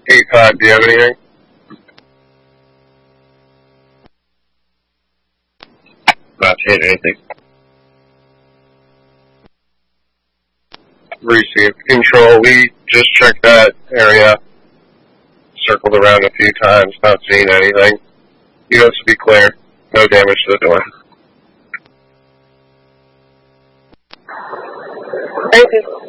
8-5, do you have anything? Not seeing anything. Receive. Control, we just checked that area. Circled around a few times, not seeing anything. Units to be clear. No damage to the door. Thank you.